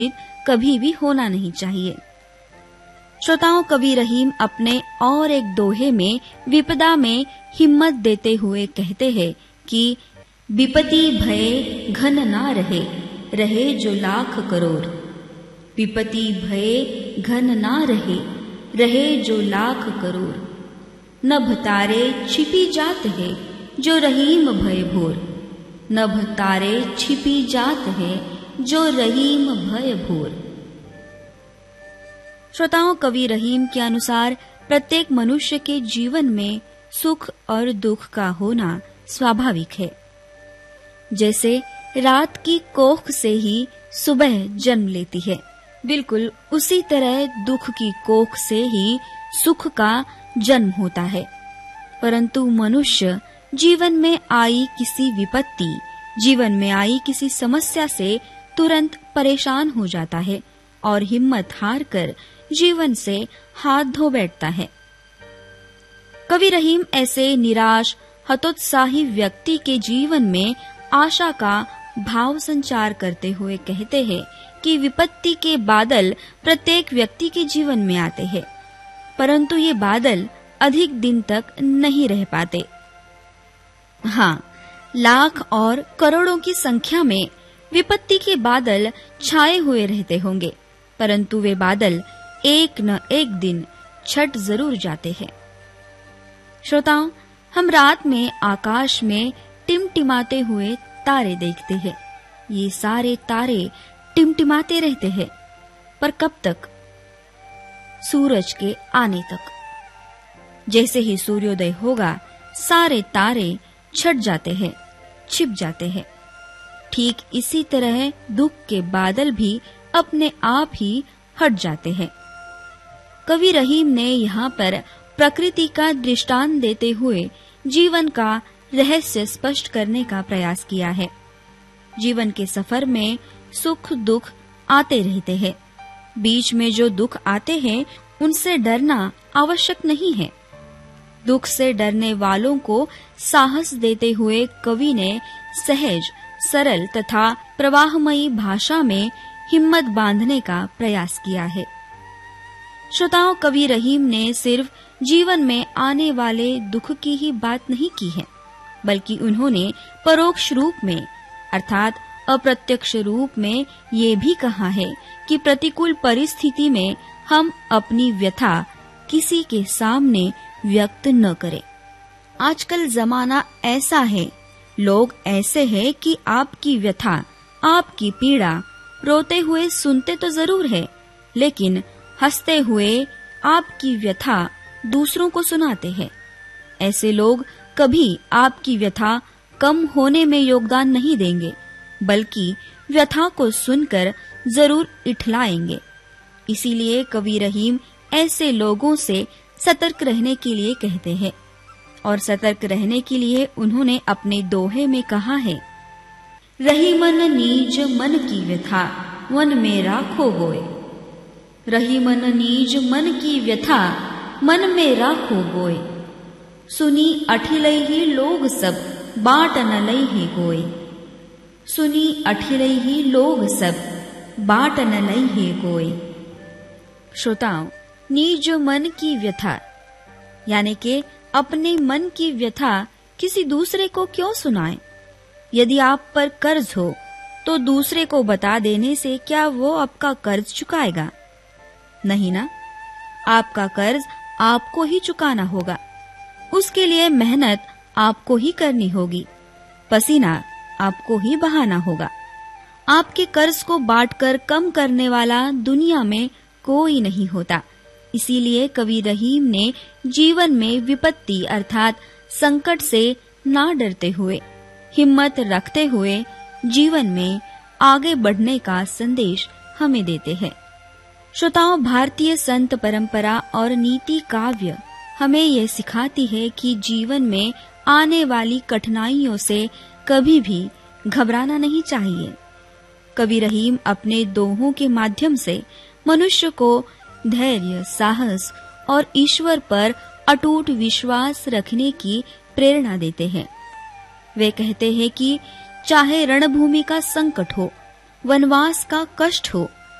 कभी भी होना नहीं चाहिए। श्रोताओं, कवि रहीम अपने और एक दोहे में विपदा में हिम्मत देते हुए कहते हैं कि विपत्ति भय घन ना रहे, रहे जो लाख करोड़। विपत्ति भय घन ना रहे, रहे जो लाख करोड़। नभ तारे छिपी जात है, जो रहीम भय भोर। नभ तारे छिपी जात है, जो रहीम भय भोर। श्रोताओं, कवि रहीम के अनुसार प्रत्येक मनुष्य के जीवन में सुख और दुख का होना स्वाभाविक है। जैसे रात की कोख से ही सुबह जन्म लेती है, बिल्कुल उसी तरह दुख की कोख से ही सुख का जन्म होता है। परंतु मनुष्य जीवन में आई किसी विपत्ति, जीवन में आई किसी समस्या से तुरंत परेशान हो जाता है और हिम्मत हार कर जीवन से हाथ धो बैठता है। कवि रहीम ऐसे निराश, हतोत्साही व्यक्ति के जीवन में आशा का भाव संचार करते हुए कहते हैं कि विपत्ति के बादल प्रत्येक व्यक्ति के जीवन में आते हैं, परंतु ये बादल अधिक दिन तक नहीं रह पाते। हाँ, लाख और करोड़ों की संख्या में विपत्ति के बादल छाए हुए रहते होंगे, परंतु वे बादल एक न एक दिन छट जरूर जाते हैं। श्रोताओं, हम रात में आकाश में टिमटिमाते हुए तारे देखते हैं। ये सारे तारे टिमटिमाते रहते हैं, पर कब तक? सूरज के आने तक। जैसे ही सूर्योदय होगा, सारे तारे छट जाते हैं, छिप जाते हैं। ठीक इसी तरह दुख के बादल भी अपने आप ही हट जाते हैं। कवि रहीम ने यहाँ पर प्रकृति का दृष्टांत देते हुए जीवन का रहस्य स्पष्ट करने का प्रयास किया है। जीवन के सफर में सुख दुख आते रहते हैं। बीच में जो दुख आते हैं, उनसे डरना आवश्यक नहीं है। दुख से डरने वालों को साहस देते हुए कवि ने सहज, सरल तथा प्रवाहमयी भाषा में हिम्मत बांधने का प्रयास किया है। श्रोताओं, कवि रहीम ने सिर्फ जीवन में आने वाले दुख की ही बात नहीं की है, बल्कि उन्होंने परोक्ष रूप में अर्थात अप्रत्यक्ष रूप में ये भी कहा है कि प्रतिकूल परिस्थिति में हम अपनी व्यथा किसी के सामने व्यक्त न करें। आजकल जमाना ऐसा है, लोग ऐसे हैं कि आपकी व्यथा, आपकी पीड़ा रोते हुए सुनते तो जरूर है, लेकिन हंसते हुए आपकी व्यथा दूसरों को सुनाते हैं। ऐसे लोग कभी आपकी व्यथा कम होने में योगदान नहीं देंगे, बल्कि व्यथा को सुनकर जरूर इठलाएंगे। इसीलिए कवि रहीम ऐसे लोगों से सतर्क रहने के लिए कहते हैं, और सतर्क रहने के लिए उन्होंने अपने दोहे में कहा है, रही मन नीज मन की व्यथा, वन में राखो गोय। रही मन नीज मन की व्यथा, मन में राखो गोय। सुनी अठिलई ही लोग सब, बाट न लई है गोय। सुनी अठिलई ही लोग सब, बाट न लई है गोय। श्रोताओं, निज मन की व्यथा यानी कि अपने मन की व्यथा किसी दूसरे को क्यों सुनाएं? यदि आप पर कर्ज हो तो दूसरे को बता देने से क्या वो आपका कर्ज चुकाएगा? नहीं ना। आपका कर्ज आपको ही चुकाना होगा। उसके लिए मेहनत आपको ही करनी होगी, पसीना आपको ही बहाना होगा। आपके कर्ज को बांटकर कम करने वाला दुनिया में कोई नहीं होता। इसीलिए कवि रहीम ने जीवन में विपत्ति अर्थात संकट से ना डरते हुए, हिम्मत रखते हुए जीवन में आगे बढ़ने का संदेश हमें देते हैं। श्रोताओं, भारतीय संत परंपरा और नीति काव्य हमें ये सिखाती है कि जीवन में आने वाली कठिनाइयों से कभी भी घबराना नहीं चाहिए। कवि रहीम अपने दोहों के माध्यम से मनुष्य को धैर्य, साहस और ईश्वर पर अटूट विश्वास रखने की प्रेरणा देते हैं। वे कहते हैं कि चाहे रणभूमि का संकट हो, वनवास का कष्ट हो,